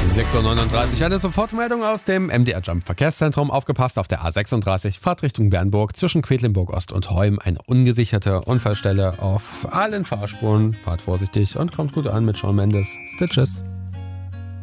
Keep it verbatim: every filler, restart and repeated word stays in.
sechs Uhr neununddreißig, eine Sofortmeldung aus dem M D R Jump Verkehrszentrum. Aufgepasst, auf der A sechsunddreißig, Fahrt Richtung Bernburg, zwischen Quedlinburg Ost und Holm. Eine ungesicherte Unfallstelle auf allen Fahrspuren. Fahrt vorsichtig und kommt gut an mit Shawn Mendes. Stitches.